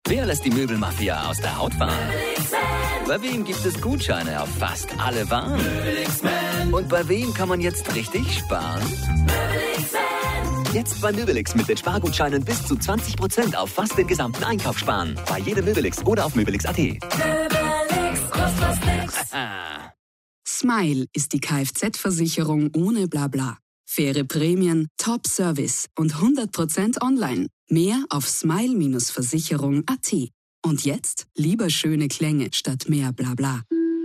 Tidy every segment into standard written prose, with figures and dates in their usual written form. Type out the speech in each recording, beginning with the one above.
Wer lässt die Möbelmafia aus der Haut fahren? Bei wem gibt es Gutscheine auf fast alle Waren? Und bei wem kann man jetzt richtig sparen? Jetzt bei Möbelix mit den Spargutscheinen bis zu 20% auf fast den gesamten Einkauf sparen. Bei jedem Möbelix oder auf Möbelix.at. Smile ist die Kfz-Versicherung ohne Blabla. Faire Prämien, Top-Service und 100% online. Mehr auf smile-versicherung.at. Und jetzt lieber schöne Klänge statt mehr Blabla.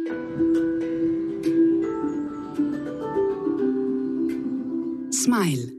Smile.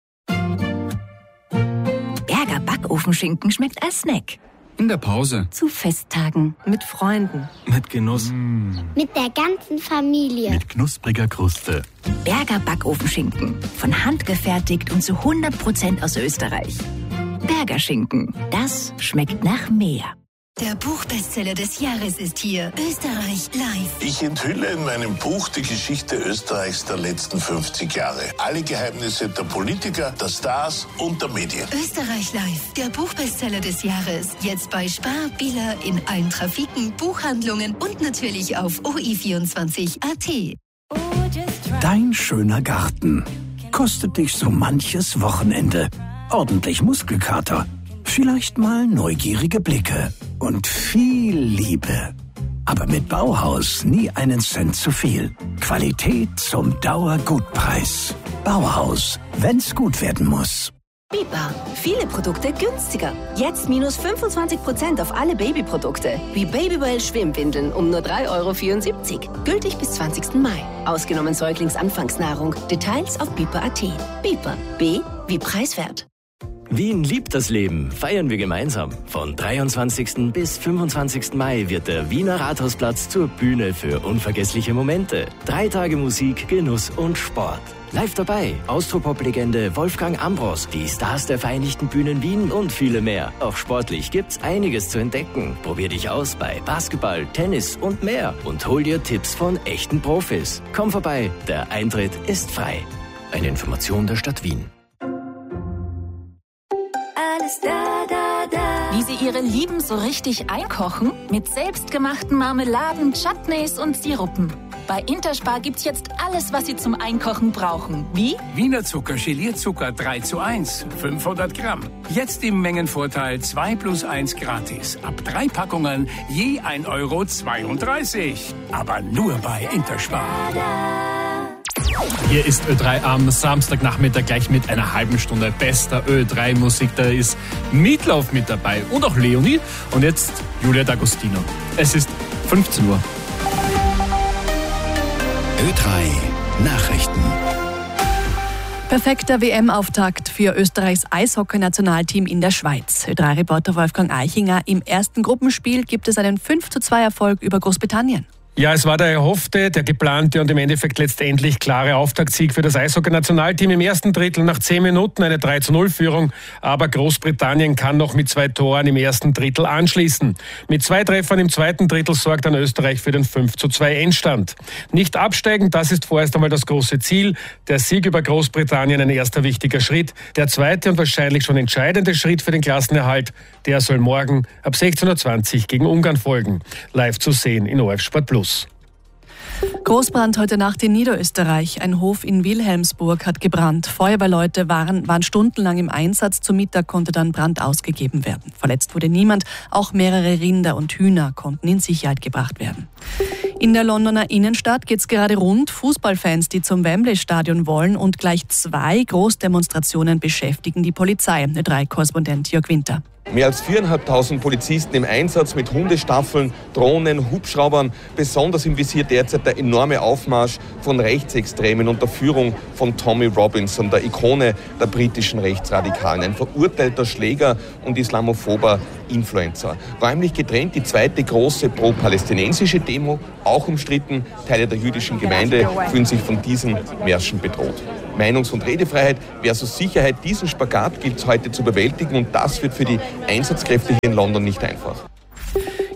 Berger Backofenschinken schmeckt als Snack. In der Pause. Zu Festtagen. Mit Freunden. Mit Genuss. Mit der ganzen Familie. Mit knuspriger Kruste. Berger Backofenschinken. Von Hand gefertigt und zu 100% aus Österreich. Berger Schinken. Das schmeckt nach mehr. Der Buchbestseller des Jahres ist hier. Österreich live. Ich enthülle in meinem Buch die Geschichte Österreichs der letzten 50 Jahre. Alle Geheimnisse der Politiker, der Stars und der Medien. Österreich live. Der Buchbestseller des Jahres. Jetzt bei Spar, Billa, in allen Trafiken, Buchhandlungen und natürlich auf OI24.at. Dein schöner Garten kostet dich so manches Wochenende. Ordentlich Muskelkater. Vielleicht mal neugierige Blicke und viel Liebe. Aber mit Bauhaus nie einen Cent zu viel. Qualität zum Dauergutpreis. Bauhaus, wenn's gut werden muss. Bipa. Viele Produkte günstiger. Jetzt minus 25% auf alle Babyprodukte. Wie Babywell Schwimmwindeln um nur 3,74 €. Gültig bis 20. Mai. Ausgenommen Säuglingsanfangsnahrung. Details auf bipa.at. Bipa. B wie preiswert. Wien liebt das Leben, feiern wir gemeinsam. Von 23. bis 25. Mai wird der Wiener Rathausplatz zur Bühne für unvergessliche Momente. 3 Tage Musik, Genuss und Sport. Live dabei Austropop-Legende Wolfgang Ambros, die Stars der Vereinigten Bühnen Wien und viele mehr. Auch sportlich gibt's einiges zu entdecken. Probier dich aus bei Basketball, Tennis und mehr und hol dir Tipps von echten Profis. Komm vorbei, der Eintritt ist frei. Eine Information der Stadt Wien. Wie Sie Ihre Lieben so richtig einkochen? Mit selbstgemachten Marmeladen, Chutneys und Sirupen. Bei Interspar gibt's jetzt alles, was Sie zum Einkochen brauchen. Wie? Wiener Zucker, Gelierzucker 3:1, 500 Gramm. Jetzt im Mengenvorteil 2 + 1 gratis. Ab 3 Packungen je 1,32 €. Aber nur bei Interspar. Hier ist Ö3 am Samstagnachmittag gleich mit einer halben Stunde bester Ö3-Musik. Da ist Meatloaf mit dabei und auch Leonie. Und jetzt Julia D'Agostino. Es ist 15 Uhr. Ö3 Nachrichten. Perfekter WM-Auftakt für Österreichs Eishockey-Nationalteam in der Schweiz. Ö3-Reporter Wolfgang Eichinger. Im ersten Gruppenspiel gibt es einen 5:2-Erfolg über Großbritannien. Ja, es war der erhoffte, der geplante und im Endeffekt letztendlich klare Auftaktsieg für das Eishockey-Nationalteam im ersten Drittel nach 10 Minuten eine 3:0-Führung. Aber Großbritannien kann noch mit 2 Toren im ersten Drittel anschließen. Mit 2 Treffern im zweiten Drittel sorgt dann Österreich für den 5:2 Endstand. Nicht absteigen, das ist vorerst einmal das große Ziel. Der Sieg über Großbritannien ein erster wichtiger Schritt. Der zweite und wahrscheinlich schon entscheidende Schritt für den Klassenerhalt, der soll morgen ab 16:20 Uhr gegen Ungarn folgen. Live zu sehen in ORF Sport Plus. Großbrand heute Nacht in Niederösterreich. Ein Hof in Wilhelmsburg hat gebrannt. Feuerwehrleute waren stundenlang im Einsatz. Zum Mittag konnte dann Brand ausgegeben werden. Verletzt wurde niemand. Auch mehrere Rinder und Hühner konnten in Sicherheit gebracht werden. In der Londoner Innenstadt geht's gerade rund. Fußballfans, die zum Wembley-Stadion wollen, und gleich 2 Großdemonstrationen beschäftigen die Polizei. Ö3-Korrespondent Jörg Winter. Mehr als 4.500 Polizisten im Einsatz mit Hundestaffeln, Drohnen, Hubschraubern. Besonders im Visier derzeit der enorme Aufmarsch von Rechtsextremen unter Führung von Tommy Robinson, der Ikone der britischen Rechtsradikalen. Ein verurteilter Schläger und islamophober Influencer. Räumlich getrennt die zweite große pro-palästinensische Demo, auch umstritten. Teile der jüdischen Gemeinde fühlen sich von diesen Märschen bedroht. Meinungs- und Redefreiheit versus Sicherheit, diesen Spagat gilt es heute zu bewältigen und das wird für die Einsatzkräfte hier in London nicht einfach.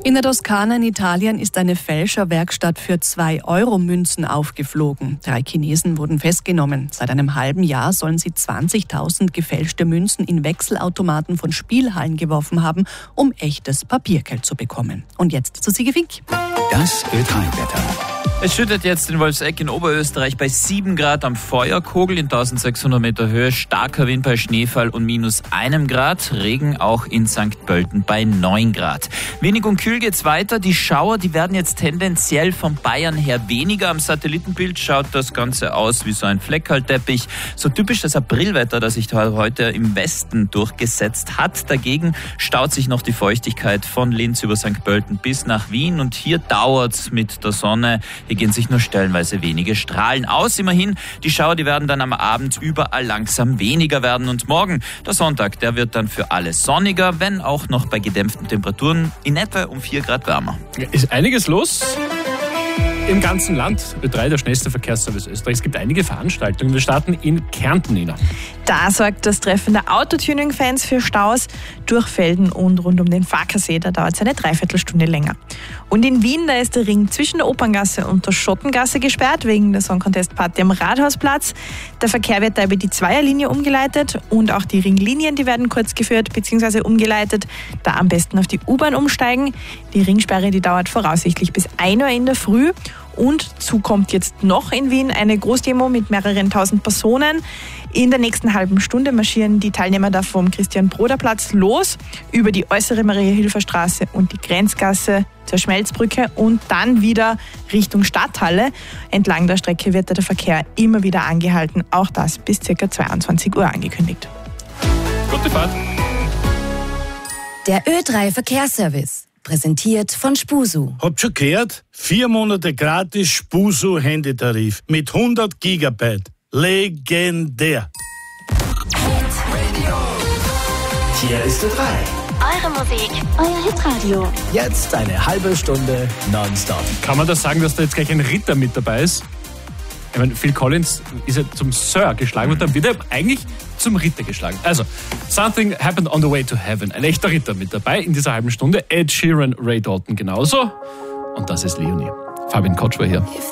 In der Toskana in Italien ist eine Fälscherwerkstatt für 2-Euro-Münzen aufgeflogen. 3 Chinesen wurden festgenommen. Seit einem halben Jahr sollen sie 20.000 gefälschte Münzen in Wechselautomaten von Spielhallen geworfen haben, um echtes Papiergeld zu bekommen. Und jetzt zu Sigi Fink. Das Ö3-Wetter. Es schüttet jetzt in Wolfsegg in Oberösterreich bei 7 Grad am Feuerkogel in 1600 Meter Höhe, starker Wind bei Schneefall und -1 Grad, Regen auch in St. Pölten bei 9 Grad. Wenig und kühl geht's weiter, die Schauer, die werden jetzt tendenziell von Bayern her weniger. Am Satellitenbild schaut das Ganze aus wie so ein Fleckerlteppich, so typisch das Aprilwetter, das sich heute im Westen durchgesetzt hat. Dagegen staut sich noch die Feuchtigkeit von Linz über St. Pölten bis nach Wien und hier dauert's mit der Sonne. Hier gehen sich nur stellenweise wenige Strahlen aus. Immerhin, die Schauer, die werden dann am Abend überall langsam weniger werden. Und morgen, der Sonntag, der wird dann für alle sonniger, wenn auch noch bei gedämpften Temperaturen in etwa um 4 Grad wärmer. Ist einiges los im ganzen Land. Ö3, der schnellste Verkehrsservice Österreichs. Es gibt einige Veranstaltungen. Wir starten in Kärnten, Nina. Da sorgt das Treffen der Autotuning-Fans für Staus durch Felden und rund um den Farkasee. Da dauert es eine Dreiviertelstunde länger. Und in Wien, da ist der Ring zwischen der Operngasse und der Schottengasse gesperrt wegen der Song Contest Party am Rathausplatz. Der Verkehr wird da über die Zweierlinie umgeleitet und auch die Ringlinien, die werden kurz geführt bzw. umgeleitet. Da am besten auf die U-Bahn umsteigen. Die Ringsperre, die dauert voraussichtlich bis 1 Uhr in der Früh. Und dazu kommt jetzt noch in Wien eine Großdemo mit mehreren tausend Personen. In der nächsten halben Stunde marschieren die Teilnehmer da vom Christian-Broder-Platz los, über die äußere Maria-Hilfer-Straße und die Grenzgasse zur Schmelzbrücke und dann wieder Richtung Stadthalle. Entlang der Strecke wird der Verkehr immer wieder angehalten, auch das bis ca. 22 Uhr angekündigt. Gute Fahrt. Der Ö3 Verkehrsservice. Präsentiert von Spusu. Habt schon gehört? 4 Monate gratis Spusu Handytarif mit 100 Gigabyte. Legendär. Hier ist Ö3. Eure Musik, euer Hitradio. Jetzt eine halbe Stunde nonstop. Kann man das sagen, dass da jetzt gleich ein Ritter mit dabei ist? Ich meine, Phil Collins ist ja zum Sir geschlagen und dann wird er eigentlich zum Ritter geschlagen. Also, Something Happened on the Way to Heaven. Ein echter Ritter mit dabei in dieser halben Stunde. Ed Sheeran, Ray Dalton genauso. Und das ist Leonie. Fabian Kotsch war hier.